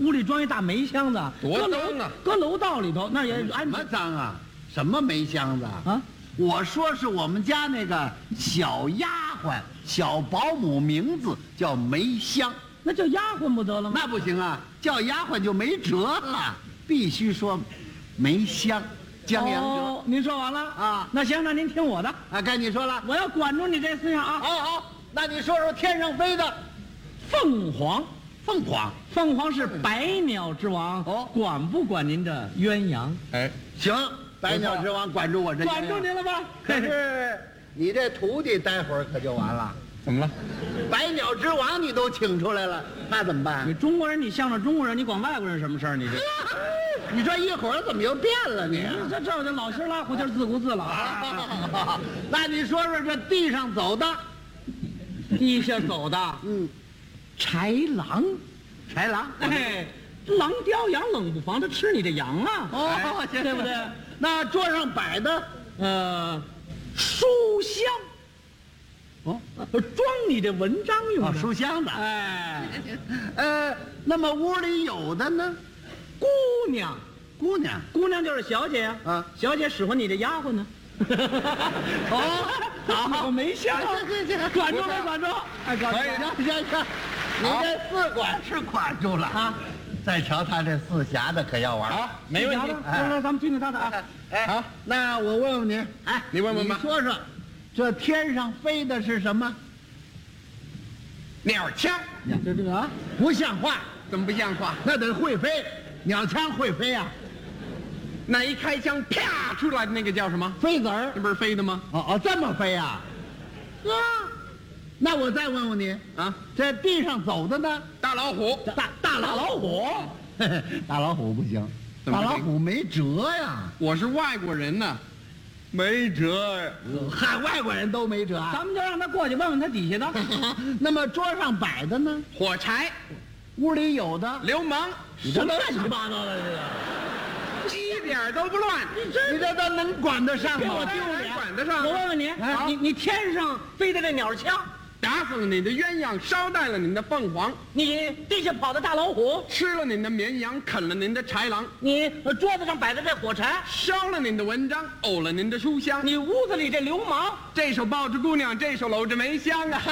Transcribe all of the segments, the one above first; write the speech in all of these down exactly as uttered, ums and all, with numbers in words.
屋里装一大煤箱子， 多搁楼脏啊！ 搁楼道里头，那也安什么脏啊？什么煤箱子啊？ 我说是我们家那个小丫鬟、小保姆，名字叫梅香。 那叫丫鬟不得了吗？ 那不行啊，叫丫鬟就没辙了，必须说梅香。江阳哲， 哦，您说完了啊？ 那行，那您听我的， 啊，该你说了。 我要管住你这思想啊。 好好，那你说说天上飞的凤凰， 凤凰。 凤凰是百鸟之王， 哦管不管您这鸳鸯？ 哎， 行，百鸟之王管住我这。 管住您了吧？ 可是你这徒弟待会儿可就完了。 怎么了？ 百鸟之王你都请出来了，那怎么办？ 你中国人，你向着中国人，你管外国人什么事儿？你这， 你说一会儿怎么又变了你？ 这这这老心拉胡筋自顾自了啊！ 那你说说这地上走的， 地下走的， 嗯， 豺狼， 豺狼， 哎，狼叼羊冷不防，它吃你这羊啊！ 哦，行对不对？ 那桌上摆的， 呃，书香， 哦， 装你这文章用哦， 的。 书箱子。 哎， 呃，那么屋里有的呢？ 姑娘， 姑娘。 姑娘就是小姐呀。 啊小姐使唤你这丫鬟呢。 哦，好， 我没想， 这这管住没管住？哎，管住。 行行行，你这四管是管住了啊。 再瞧他这四侠的可要玩好，没问题。 来来，咱们听听他的啊。 哎， 好， 那我问问你，哎， 你问问吧你说说，这天上飞的是什么？ 鸟枪， 这这个啊， 不像话， 怎么不像话？ 那得会飞，鸟枪会飞啊， 那一开枪，啪出来的那个叫什么？ 飞子儿这。不是飞的吗？ 哦哦，这么飞啊？啊，那我再问问你， 啊， 这地上走的呢？ 大老虎， 大大老虎，嘿嘿大老虎不行， 怎么不行大老虎没辙呀， 我是外国人呢，没辙呀。 嗨，外国人都没辙啊。 咱们就让他过去问问他底下的。 那么桌上摆的呢？ 火柴， 屋里有的？ 流氓， 你这乱七八糟的，这一点都不乱。 个，你这都能管得上吗？ 给我丢脸， 管得上我问问你， 哎你你天上飞的这鸟枪， 打死了你的鸳鸯，捎带了你的凤凰， 你地下跑的大老虎， 吃了你的绵羊，啃了您的豺狼， 你呃桌子上摆的这火柴， 烧了您的文章，呕了您的书香。 你屋子里这流氓， 这手抱着姑娘，这手搂着梅香啊！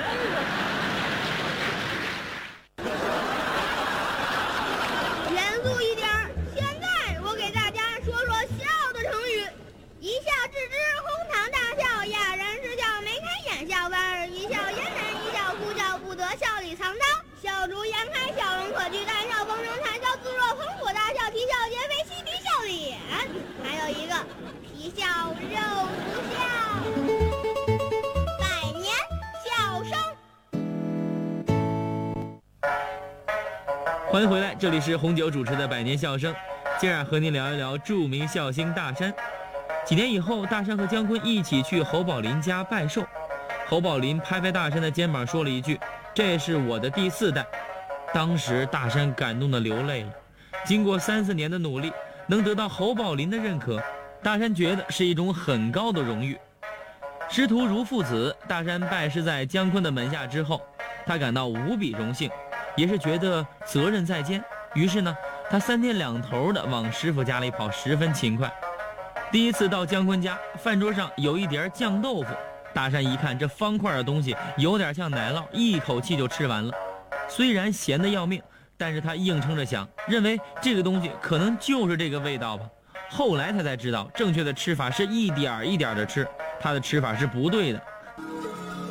严肃一点儿。现在我给大家说说笑的成语：一笑置之，哄堂大笑，哑然失笑，眉开眼笑，莞尔一笑，嫣然一笑，哭笑不得，笑里藏刀，笑逐颜开，笑容可掬，谈笑风生，谈笑自若，捧腹大笑，啼笑皆非，嬉皮笑脸。还有一个皮笑肉不笑。百年笑声。 欢迎回来，这里是红酒主持的百年笑声。今儿和您聊一聊著名笑星大山。几年以后，大山和姜昆一起去侯宝林家拜寿。侯宝林拍拍大山的肩膀，说了一句：“这是我的第四代。”当时大山感动得流泪了。经过三四年的努力，能得到侯宝林的认可，大山觉得是一种很高的荣誉。师徒如父子，大山拜师在姜昆的门下之后，他感到无比荣幸，也是觉得责任在肩。于是呢，他三天两头的往师傅家里跑，十分勤快。第一次到姜昆家，饭桌上有一碟酱豆腐，大山一看这方块的东西有点像奶酪，一口气就吃完了。虽然咸得要命，但是他硬撑着想，认为这个东西可能就是这个味道吧。后来他才知道，正确的吃法是一点一点的吃，他的吃法是不对的。